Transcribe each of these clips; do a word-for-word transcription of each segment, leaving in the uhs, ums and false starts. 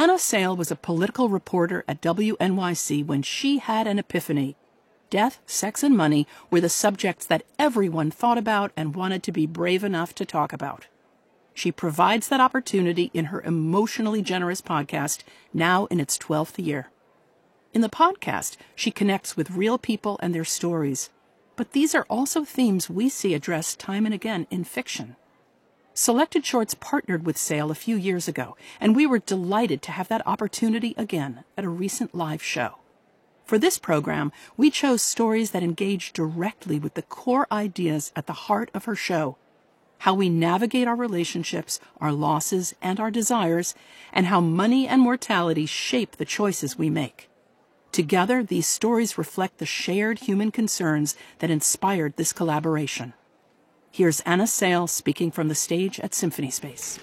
Anna Sale was a political reporter at W N Y C when she had an epiphany. Death, sex, and money were the subjects that everyone thought about and wanted to be brave enough to talk about. She provides that opportunity in her emotionally generous podcast, now in its twelfth year. In the podcast, she connects with real people and their stories. But these are also themes we see addressed time and again in fiction. Selected Shorts partnered with Sale a few years ago, and we were delighted to have that opportunity again at a recent live show. For this program, we chose stories that engage directly with the core ideas at the heart of her show: how we navigate our relationships, our losses, and our desires, and how money and mortality shape the choices we make. Together, these stories reflect the shared human concerns that inspired this collaboration. Here's Anna Sale speaking from the stage at Symphony Space.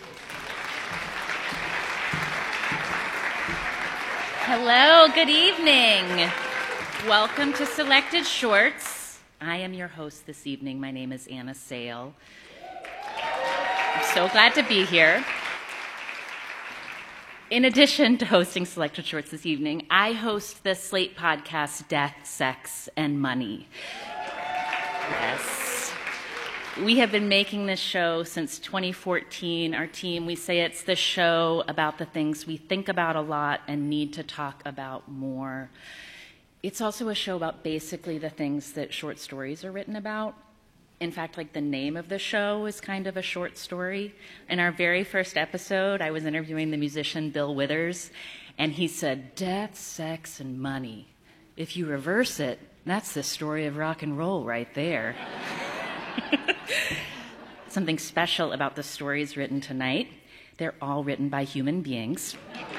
Hello, good evening. Welcome to Selected Shorts. I am your host this evening. My name is Anna Sale. I'm so glad to be here. In addition to hosting Selected Shorts this evening, I host the Slate podcast Death, Sex, and Money. Yes. We have been making this show since twenty fourteen. Our team, we say it's the show about the things we think about a lot and need to talk about more. It's also a show about basically the things that short stories are written about. In fact, like the name of the show is kind of a short story. In our very first episode, I was interviewing the musician Bill Withers, and he said, "Death, sex, and money. If you reverse it, that's the story of rock and roll right there." Something special about the stories written tonight: they're all written by human beings.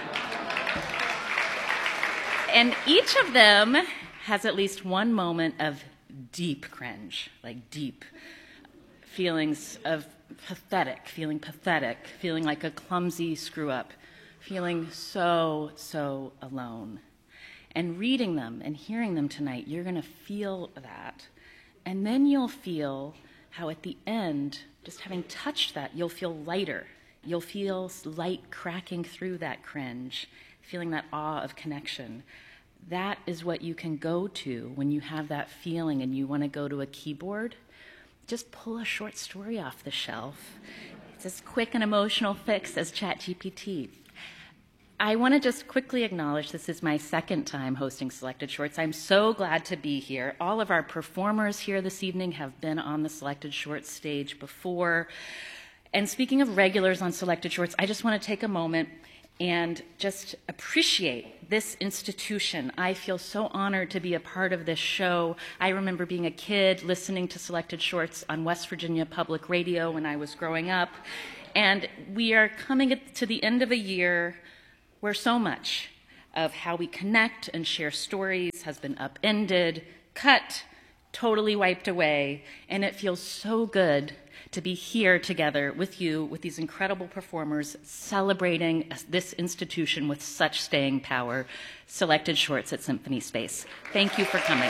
And each of them has at least one moment of deep cringe, like deep feelings of pathetic, feeling pathetic, feeling like a clumsy screw-up, feeling so, so alone. And reading them and hearing them tonight, you're going to feel that. And then you'll feel how at the end, just having touched that, you'll feel lighter. You'll feel light cracking through that cringe, feeling that awe of connection. That is what you can go to when you have that feeling and you want to go to a keyboard. Just pull a short story off the shelf. It's as quick and emotional fix as ChatGPT. I want to just quickly acknowledge this is my second time hosting Selected Shorts. I'm so glad to be here. All of our performers here this evening have been on the Selected Shorts stage before. And speaking of regulars on Selected Shorts, I just want to take a moment and just appreciate this institution. I feel so honored to be a part of this show. I remember being a kid listening to Selected Shorts on West Virginia Public Radio when I was growing up. And we are coming to the end of a year where so much of how we connect and share stories has been upended, cut, totally wiped away, and it feels so good to be here together with you, with these incredible performers, celebrating this institution with such staying power. Selected Shorts at Symphony Space. Thank you for coming.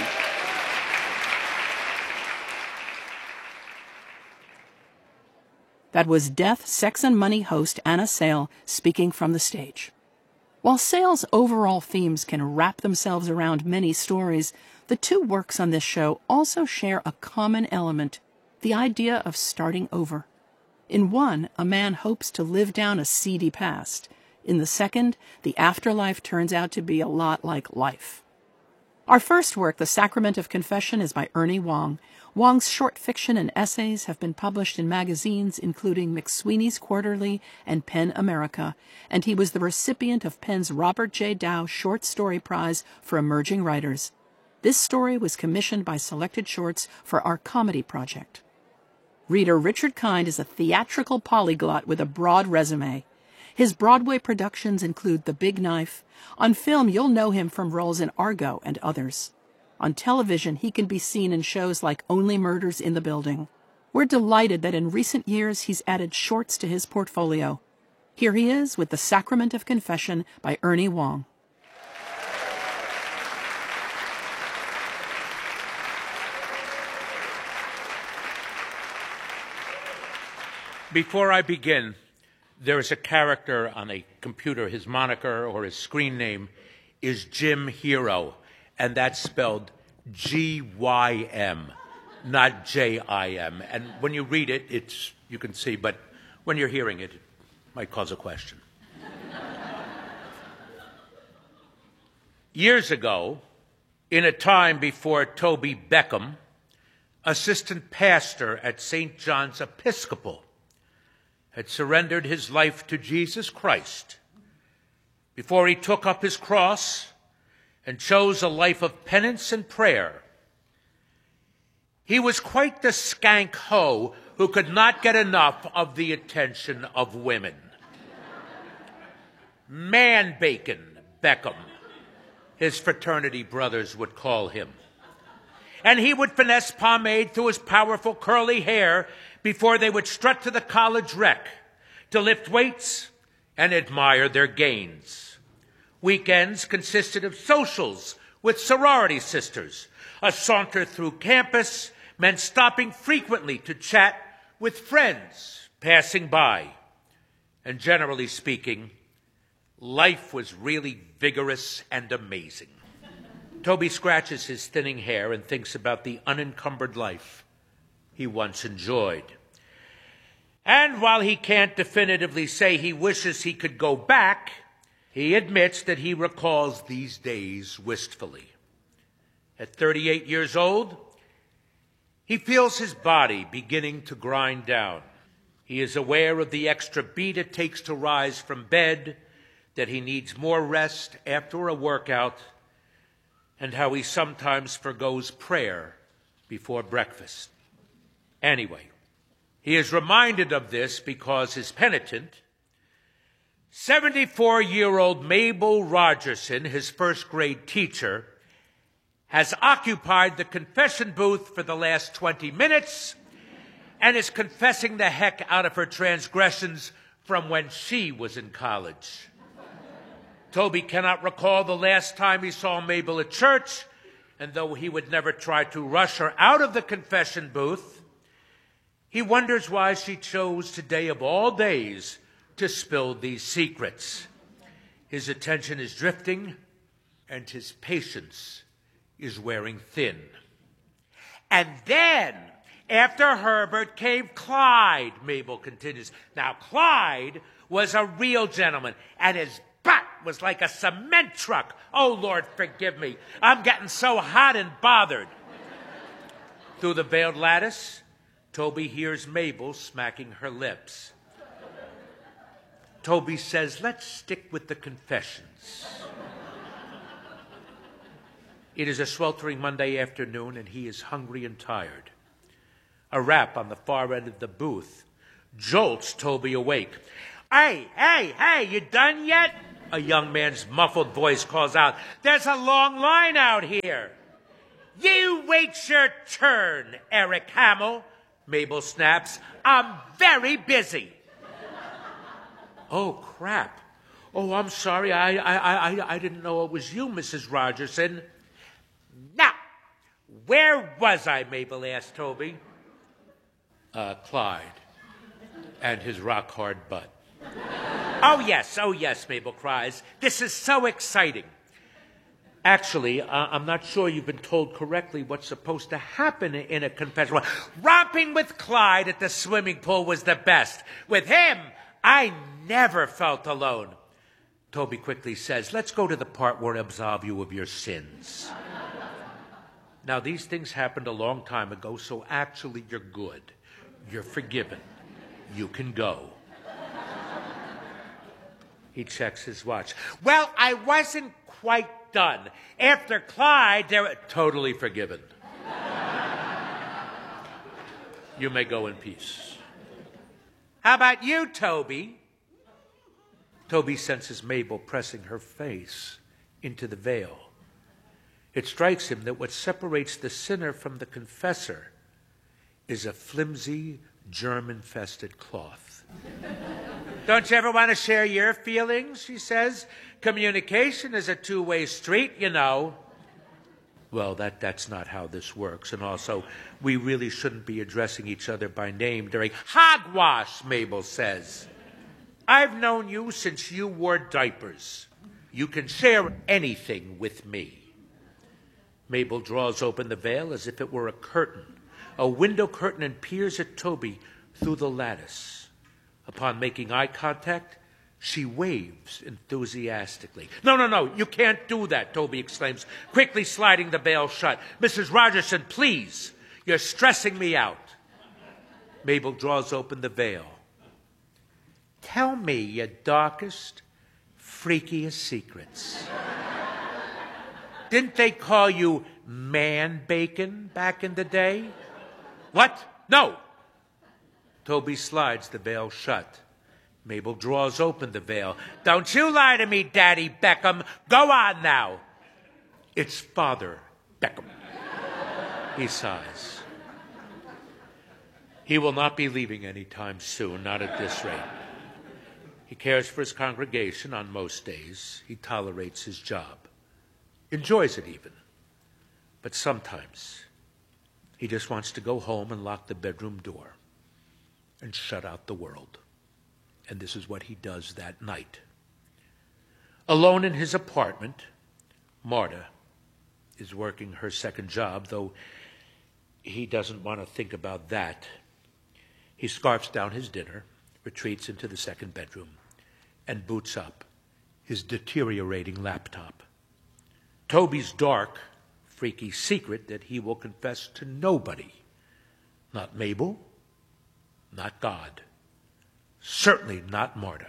That was Death, Sex, and Money host Anna Sale speaking from the stage. While Sale's overall themes can wrap themselves around many stories, the two works on this show also share a common element: the idea of starting over. In one, a man hopes to live down a seedy past. In the second, the afterlife turns out to be a lot like life. Our first work, The Sacrament of Confession, is by Ernie Wong. Wong's short fiction and essays have been published in magazines including McSweeney's Quarterly and PEN America, and he was the recipient of PEN's Robert J. Dow Short Story Prize for Emerging Writers. This story was commissioned by Selected Shorts for our comedy project. Reader Richard Kind is a theatrical polyglot with a broad resume. His Broadway productions include The Big Knife. On film, you'll know him from roles in Argo and others. On television, he can be seen in shows like Only Murders in the Building. We're delighted that in recent years he's added shorts to his portfolio. Here he is with The Sacrament of Confession by Ernie Wong. Before I begin, there is a character on a computer, his moniker or his screen name is Jim Hero, and that's spelled G Y M, not J I M. And when you read it, it's you can see, but when you're hearing it, it might cause a question. Years ago, in a time before Toby Beckham, assistant pastor at Saint John's Episcopal, had surrendered his life to Jesus Christ before he took up his cross and chose a life of penance and prayer. He was quite the skank hoe who could not get enough of the attention of women. Man bacon Beckham, his fraternity brothers would call him. And he would finesse pomade through his powerful curly hair before they would strut to the college rec to lift weights and admire their gains. Weekends consisted of socials with sorority sisters. A saunter through campus meant stopping frequently to chat with friends passing by. And generally speaking, life was really vigorous and amazing. Toby scratches his thinning hair and thinks about the unencumbered life he once enjoyed. And while he can't definitively say he wishes he could go back, he admits that he recalls these days wistfully. At thirty-eight years old, he feels his body beginning to grind down. He is aware of the extra beat it takes to rise from bed, that he needs more rest after a workout, and how he sometimes forgoes prayer before breakfast. Anyway, he is reminded of this because his penitent, seventy-four-year-old Mabel Rogerson, his first-grade teacher, has occupied the confession booth for the last twenty minutes and is confessing the heck out of her transgressions from when she was in college. Toby cannot recall the last time he saw Mabel at church, and though he would never try to rush her out of the confession booth, he wonders why she chose today of all days to spill these secrets. His attention is drifting, and his patience is wearing thin. And then, after Herbert came Clyde, Mabel continues. Now, Clyde was a real gentleman, and his butt was like a cement truck. Oh, Lord, forgive me. I'm getting so hot and bothered. Through the veiled lattice, Toby hears Mabel smacking her lips. Toby says, let's stick with the confessions. It is a sweltering Monday afternoon, and he is hungry and tired. A rap on the far end of the booth jolts Toby awake. Hey, hey, hey, you done yet? A young man's muffled voice calls out. There's a long line out here. You wait your turn, Eric Hamill, Mabel snaps. I'm very busy. Oh, crap. Oh, I'm sorry. I, I, I, I didn't know it was you, Missus Rogerson. Now, where was I, Mabel asked Toby. Uh, Clyde and his rock-hard butt. Oh, yes, oh, yes, Mabel cries. This is so exciting. Actually, uh, I'm not sure you've been told correctly what's supposed to happen in a confession. Well, romping with Clyde at the swimming pool was the best. With him, I never felt alone. Toby quickly says, let's go to the part where I absolve you of your sins. Now, these things happened a long time ago, so actually you're good. You're forgiven. You can go. He checks his watch. Well, I wasn't quite done. After Clyde, they were totally forgiven. You may go in peace. How about you, Toby? Toby senses Mabel pressing her face into the veil. It strikes him that what separates the sinner from the confessor is a flimsy, germ-infested cloth. Don't you ever want to share your feelings, she says. Communication is a two-way street, you know. Well, that, that's not how this works. And also, we really shouldn't be addressing each other by name during hogwash, Mabel says. I've known you since you wore diapers. You can share anything with me. Mabel draws open the veil as if it were a curtain, a window curtain, and peers at Toby through the lattice. Upon making eye contact, she waves enthusiastically. No, no, no, you can't do that, Toby exclaims, quickly sliding the veil shut. Missus Rogerson, please, you're stressing me out. Mabel draws open the veil. Tell me your darkest, freakiest secrets. Didn't they call you man-bacon back in the day? What? No. Toby slides the veil shut. Mabel draws open the veil. Don't you lie to me, Daddy Beckham. Go on now. It's Father Beckham. He sighs. He will not be leaving anytime soon, not at this rate. He cares for his congregation on most days. He tolerates his job. Enjoys it even. But sometimes he just wants to go home and lock the bedroom door and shut out the world. And this is what he does that night. Alone in his apartment, Marta is working her second job, though he doesn't want to think about that. He scarfs down his dinner, retreats into the second bedroom, and boots up his deteriorating laptop. Toby's dark, freaky secret that he will confess to nobody, not Mabel, not God, certainly not Marta,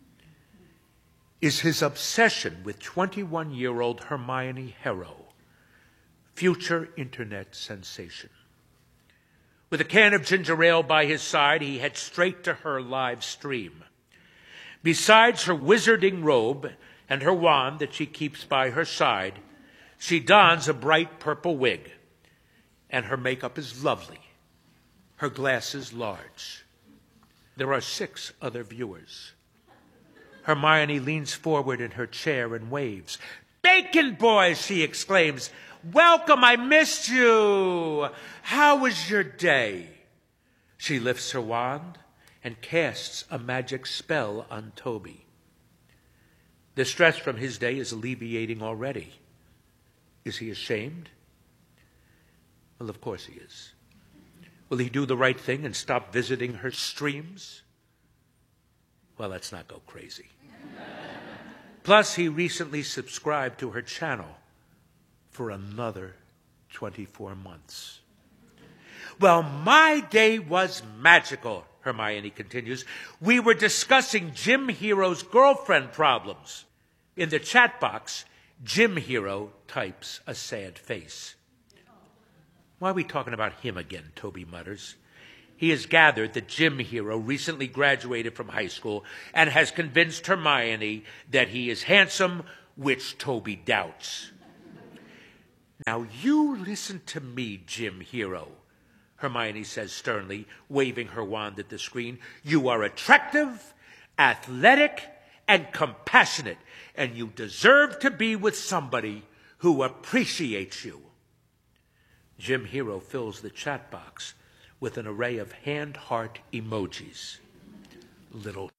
is his obsession with twenty-one-year-old Hermione Harrow, future internet sensation. With a can of ginger ale by his side, he heads straight to her live stream. Besides her wizarding robe and her wand that she keeps by her side, she dons a bright purple wig, and her makeup is lovely, her glasses large. There are six other viewers. Hermione leans forward in her chair and waves. Bacon boys, she exclaims. Welcome, I missed you. How was your day? She lifts her wand and casts a magic spell on Toby. The stress from his day is alleviating already. Is he ashamed? Well, of course he is. Will he do the right thing and stop visiting her streams? Well, let's not go crazy. Plus, he recently subscribed to her channel for another twenty-four months. Well, my day was magical, Hermione continues. We were discussing Jim Hero's girlfriend problems. In the chat box, Jim Hero types a sad face. Why are we talking about him again, Toby mutters. He has gathered that Jim Hero recently graduated from high school and has convinced Hermione that he is handsome, which Toby doubts. Now you listen to me, Jim Hero, Hermione says sternly, waving her wand at the screen. You are attractive, athletic, and compassionate, and you deserve to be with somebody who appreciates you. Jim Hero fills the chat box with an array of hand heart emojis. Little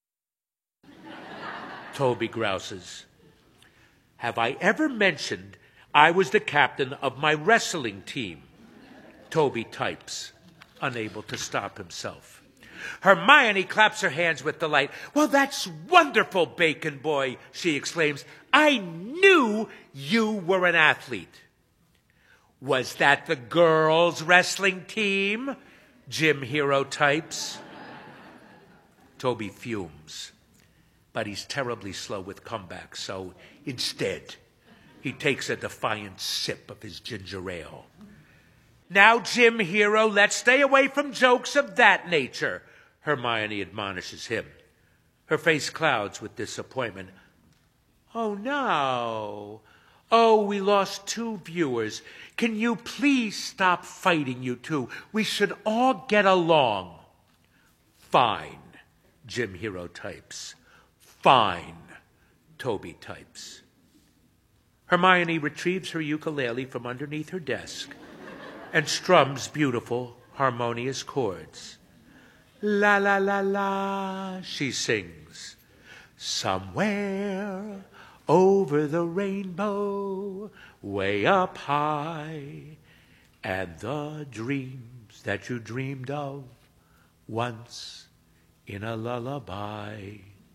Toby grouses. Have I ever mentioned I was the captain of my wrestling team? Toby types, unable to stop himself. Hermione claps her hands with delight. Well, that's wonderful, Bacon Boy, she exclaims. I knew you were an athlete. Was that the girls' wrestling team? Jim Hero types. Toby fumes, but he's terribly slow with comebacks, so instead, he takes a defiant sip of his ginger ale. Now, Jim Hero, let's stay away from jokes of that nature, Hermione admonishes him. Her face clouds with disappointment. Oh, no. Oh, we lost two viewers. Can you please stop fighting, you two? We should all get along. Fine, Jim Hero types. Fine, Toby types. Hermione retrieves her ukulele from underneath her desk and strums beautiful, harmonious chords. La, la, la, la, she sings. Somewhere over the rainbow, way up high, and the dreams that you dreamed of once in a lullaby.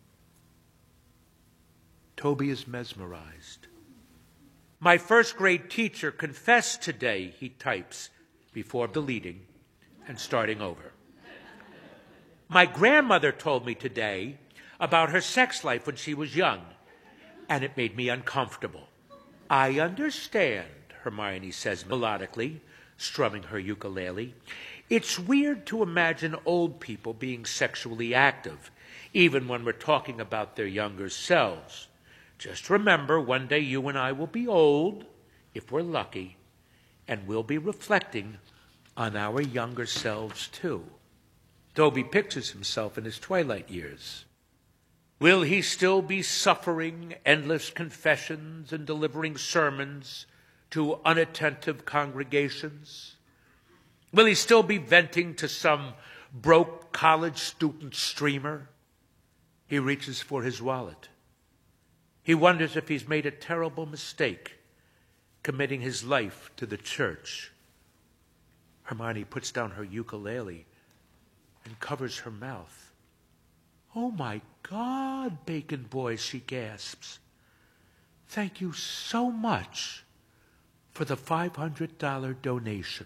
Toby is mesmerized. My first grade teacher confessed today, he types, before deleting and starting over. My grandmother told me today about her sex life when she was young, and it made me uncomfortable. I understand, Hermione says melodically, strumming her ukulele. It's weird to imagine old people being sexually active, even when we're talking about their younger selves. Just remember, one day you and I will be old, if we're lucky, and we'll be reflecting on our younger selves too. Toby pictures himself in his twilight years. Will he still be suffering endless confessions and delivering sermons to unattentive congregations? Will he still be venting to some broke college student streamer? He reaches for his wallet. He wonders if he's made a terrible mistake committing his life to the church. Hermione puts down her ukulele and covers her mouth. Oh, my God, Bacon Boy, she gasps. Thank you so much for the five hundred dollars donation.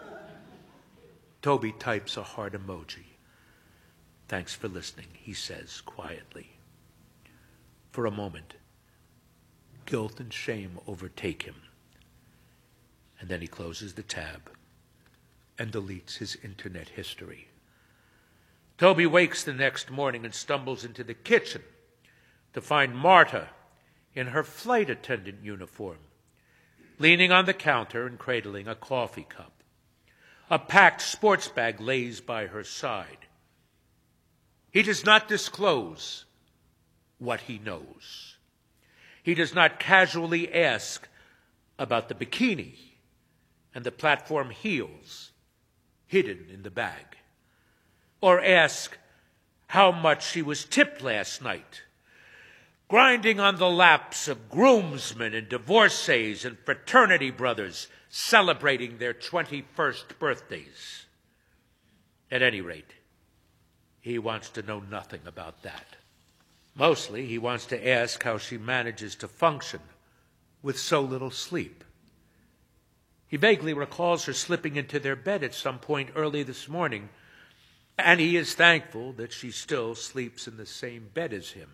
Toby types a heart emoji. Thanks for listening, he says quietly. For a moment, guilt and shame overtake him. And then he closes the tab and deletes his internet history. Toby wakes the next morning and stumbles into the kitchen to find Marta in her flight attendant uniform, leaning on the counter and cradling a coffee cup. A packed sports bag lays by her side. He does not disclose what he knows. He does not casually ask about the bikini and the platform heels hidden in the bag, or ask how much she was tipped last night, grinding on the laps of groomsmen and divorcees and fraternity brothers celebrating their twenty-first birthdays. At any rate, he wants to know nothing about that. Mostly, he wants to ask how she manages to function with so little sleep. He vaguely recalls her slipping into their bed at some point early this morning, and he is thankful that she still sleeps in the same bed as him.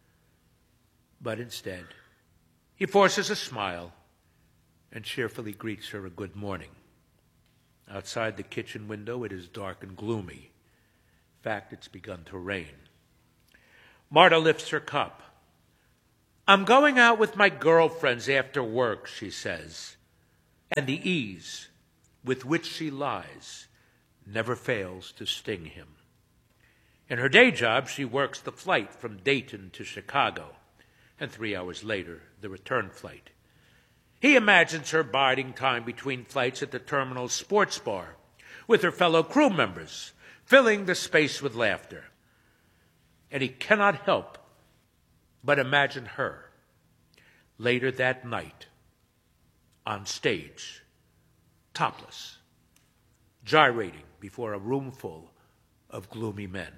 But instead, he forces a smile and cheerfully greets her a good morning. Outside the kitchen window, it is dark and gloomy. In fact, it's begun to rain. Marta lifts her cup. I'm going out with my girlfriends after work, she says, and the ease with which she lies never fails to sting him. In her day job, she works the flight from Dayton to Chicago, and three hours later, the return flight. He imagines her biding time between flights at the terminal sports bar with her fellow crew members, filling the space with laughter. And he cannot help but imagine her later that night on stage, topless, gyrating before a room full of gloomy men.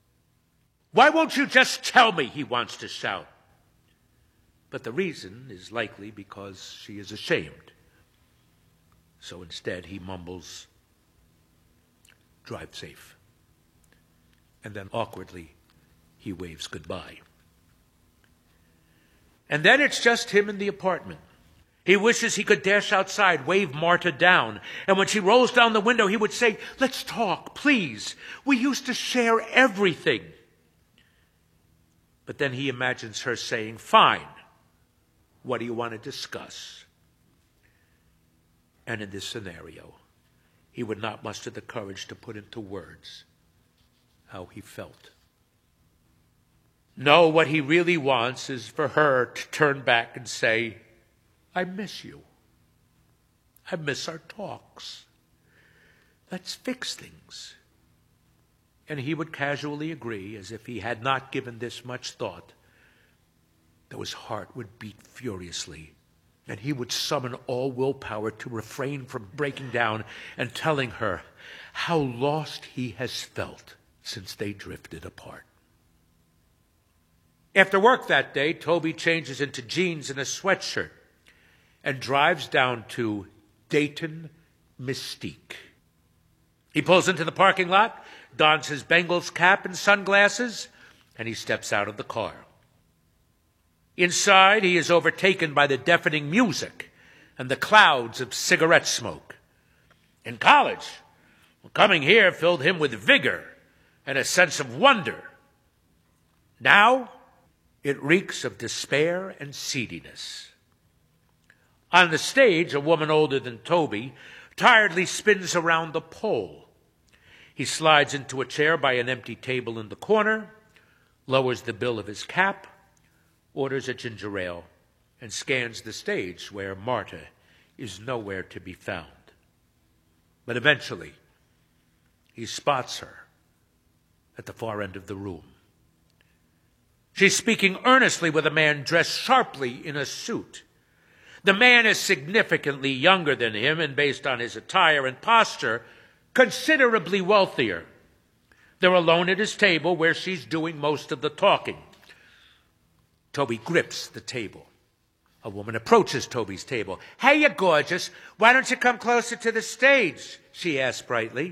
Why won't you just tell me, he wants to shout. But the reason is likely because she is ashamed. So instead he mumbles, drive safe. And then awkwardly he waves goodbye. And then it's just him in the apartment. He wishes he could dash outside, wave Marta down, and when she rolls down the window, he would say, let's talk, please. We used to share everything. But then he imagines her saying, fine, what do you want to discuss? And in this scenario, he would not muster the courage to put into words how he felt. No, what he really wants is for her to turn back and say, I miss you. I miss our talks. Let's fix things. And he would casually agree, as if he had not given this much thought, though his heart would beat furiously, and he would summon all willpower to refrain from breaking down and telling her how lost he has felt since they drifted apart. After work that day, Toby changes into jeans and a sweatshirt and drives down to Dayton Mystique. He pulls into the parking lot, dons his Bengals cap and sunglasses, and he steps out of the car. Inside, he is overtaken by the deafening music and the clouds of cigarette smoke. In college, coming here filled him with vigor and a sense of wonder. Now, it reeks of despair and seediness. On the stage, a woman older than Toby tiredly spins around the pole. He slides into a chair by an empty table in the corner, lowers the bill of his cap, orders a ginger ale, and scans the stage where Marta is nowhere to be found. But eventually, he spots her at the far end of the room. She's speaking earnestly with a man dressed sharply in a suit. The man is significantly younger than him and, based on his attire and posture, considerably wealthier. They're alone at his table where she's doing most of the talking. Toby grips the table. A woman approaches Toby's table. "Hey, you gorgeous. Why don't you come closer to the stage?" she asks brightly.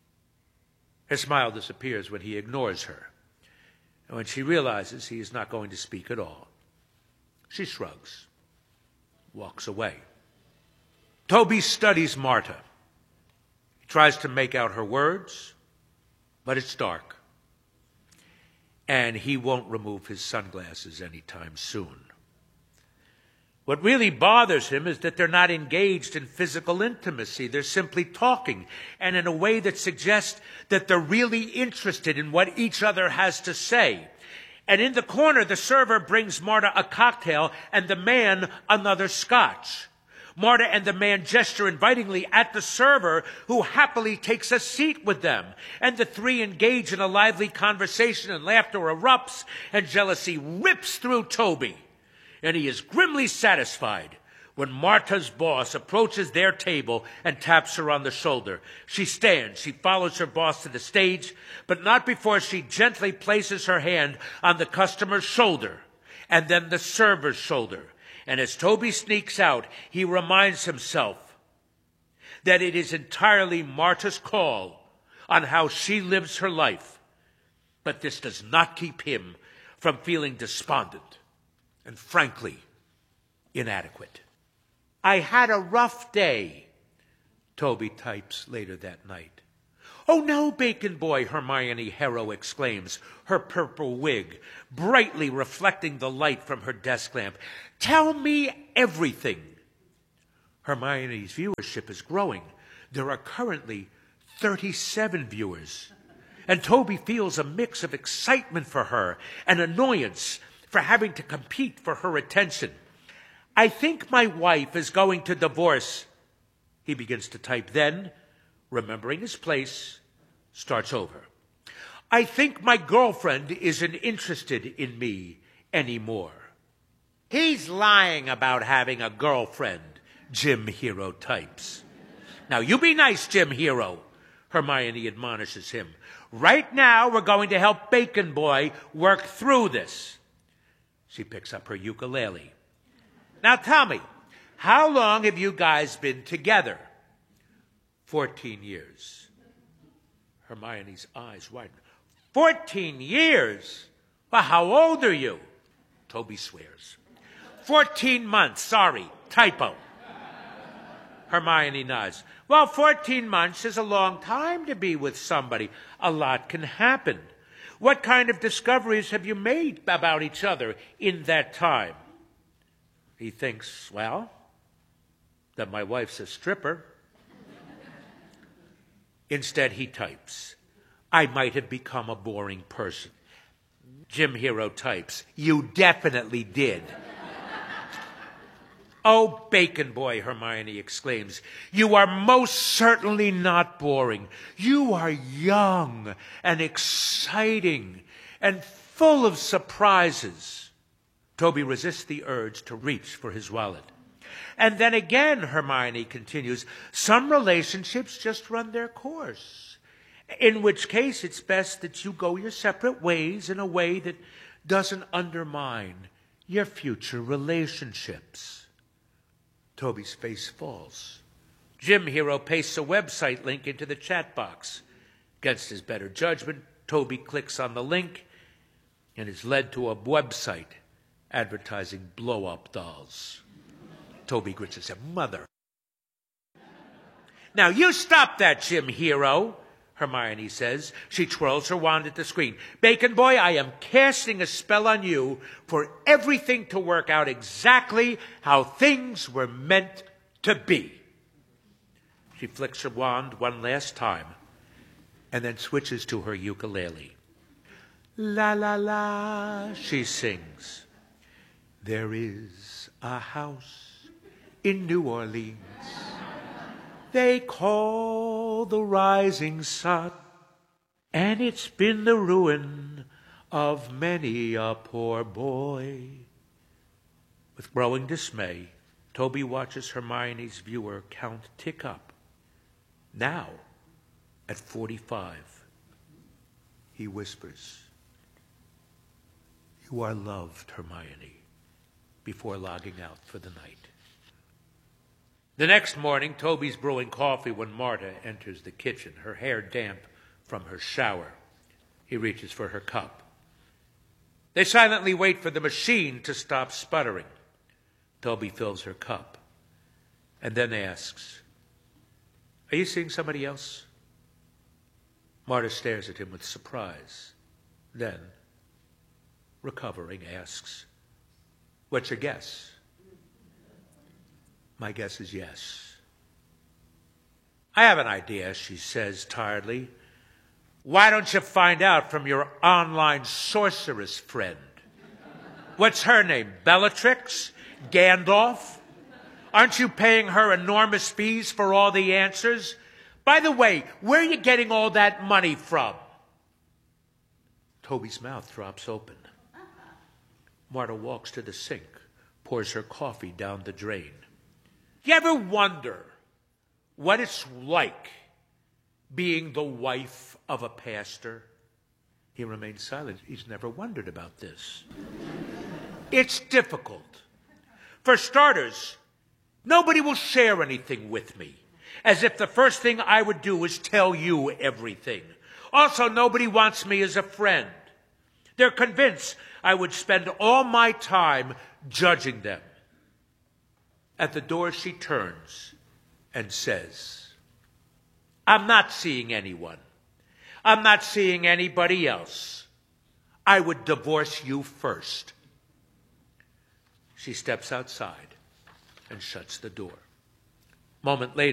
Her smile disappears when he ignores her. And when she realizes he is not going to speak at all, she shrugs, walks away. Toby studies Marta. He tries to make out her words, but it's dark. And he won't remove his sunglasses anytime soon. What really bothers him is that they're not engaged in physical intimacy. They're simply talking, and in a way that suggests that they're really interested in what each other has to say. And in the corner, the server brings Marta a cocktail and the man another scotch. Marta and the man gesture invitingly at the server, who happily takes a seat with them. And the three engage in a lively conversation, and laughter erupts, and jealousy rips through Toby. And he is grimly satisfied when Marta's boss approaches their table and taps her on the shoulder. She stands. She follows her boss to the stage, but not before she gently places her hand on the customer's shoulder and then the server's shoulder. And as Toby sneaks out, he reminds himself that it is entirely Marta's call on how she lives her life. But this does not keep him from feeling despondent and, frankly, inadequate. "I had a rough day," Toby types later that night. "Oh, no, Bacon Boy," Hermione Harrow exclaims, her purple wig brightly reflecting the light from her desk lamp. "Tell me everything." Hermione's viewership is growing. There are currently thirty-seven viewers. And Toby feels a mix of excitement for her and annoyance for having to compete for her attention. "I think my wife is going to divorce," he begins to type. Then, remembering his place, starts over. "I think my girlfriend isn't interested in me anymore." "He's lying about having a girlfriend," Jim Hero types. "Now, you be nice, Jim Hero," Hermione admonishes him. "Right now, we're going to help Bacon Boy work through this." She picks up her ukulele. "Now tell me, how long have you guys been together?" Fourteen years. Hermione's eyes widen. Fourteen years? Well, how old are you? Toby swears. Fourteen months, sorry, typo. Hermione nods. Well, fourteen months is a long time to be with somebody. A lot can happen. What kind of discoveries have you made about each other in that time? He thinks, well, that my wife's a stripper. Instead, he types, I might have become a boring person. Jim Hero types, you definitely did. Oh, Bacon Boy, Hermione exclaims, you are most certainly not boring. You are young and exciting and full of surprises. Toby resists the urge to reach for his wallet. And then again, Hermione continues, some relationships just run their course, in which case it's best that you go your separate ways in a way that doesn't undermine your future relationships. Toby's face falls. Gym Hero pastes a website link into the chat box. Against his better judgment, Toby clicks on the link and is led to a website advertising blow-up dolls. Toby grits and says, "Mother." "Now you stop that, Gym Hero," Hermione says. She twirls her wand at the screen. "Bacon Boy, I am casting a spell on you for everything to work out exactly how things were meant to be." She flicks her wand one last time and then switches to her ukulele. "La la la," she sings. "There is a house in New Orleans they call the Rising Sun, and it's been the ruin of many a poor boy." With growing dismay, Toby watches Hermione's viewer count tick up. Now, at forty-five, he whispers, "You are loved, Hermione," before logging out for the night. The next morning, Toby's brewing coffee when Marta enters the kitchen, her hair damp from her shower. He reaches for her cup. They silently wait for the machine to stop sputtering. Toby fills her cup and then asks, "Are you seeing somebody else?" Marta stares at him with surprise. Then, recovering, asks, "What's your guess?" "My guess is yes." "I have an idea," she says tiredly. "Why don't you find out from your online sorceress friend? What's her name? Bellatrix? Gandalf? Aren't you paying her enormous fees for all the answers? By the way, where are you getting all that money from?" Toby's mouth drops open. Marta walks to the sink, pours her coffee down the drain. "You ever wonder what it's like being the wife of a pastor?" He remains silent. He's never wondered about this. "It's difficult. For starters, nobody will share anything with me, as if the first thing I would do is tell you everything. Also, nobody wants me as a friend. They're convinced I would spend all my time judging them." At the door, she turns and says, "I'm not seeing anyone. I'm not seeing anybody else. I would divorce you first." She steps outside and shuts the door. A moment later,